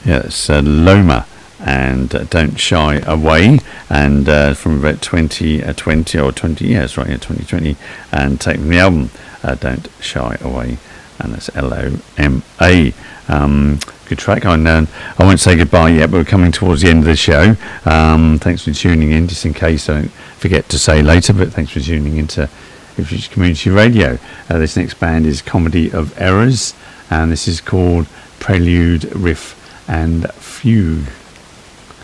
Yes, Loma and Don't Shy Away, and from about 2020 or 20, yeah, that's right, yeah, 2020, and taking the album Don't Shy Away, and that's Loma. Good track. I won't say goodbye yet, but we're coming towards the end of the show. Thanks for tuning in, just in case I don't forget to say later, but thanks for tuning into Ipswich Community Radio. This next band is Comedy of Errors, and this is called Prelude, Riff and Fugue.